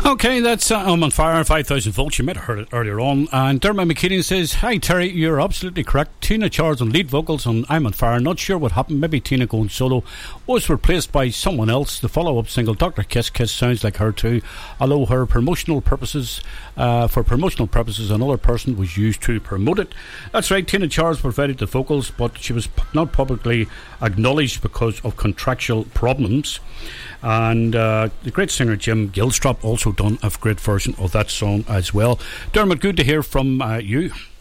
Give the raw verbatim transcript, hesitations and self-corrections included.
Okay, that's uh, I'm on Fire, five thousand volts. You might have heard it earlier on. And Dermot McKean says, "Hi Terry, you're absolutely correct. Tina Charles on lead vocals on I'm on Fire. Not sure what happened. Maybe Tina going solo was replaced by someone else. The follow-up single, Doctor Kiss Kiss, sounds like her too. Although her promotional purposes, uh, for promotional purposes, another person was used to promote it." That's right. Tina Charles provided the vocals, but she was p- not publicly acknowledged because of contractual problems. And uh, the great singer Jim Gilstrap also done a great version of that song as well. Dermot, good to hear from uh, you.